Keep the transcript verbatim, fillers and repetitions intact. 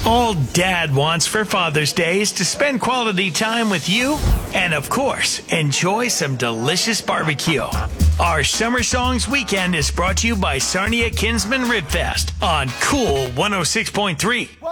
All Dad wants for Father's Day is to spend quality time with you and, of course, enjoy some delicious barbecue. Our Summer Songs Weekend is brought to you by Sarnia Kinsman Rib Fest on Cool one oh six point three.